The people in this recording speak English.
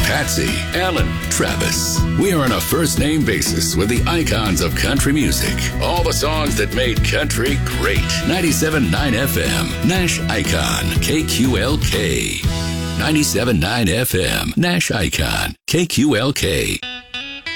Patsy, Alan, Travis. We are on a first name basis with the icons of country music. All the songs that made country great. 97.9 FM, Nash Icon, KQLK. 97.9 FM, Nash Icon, KQLK.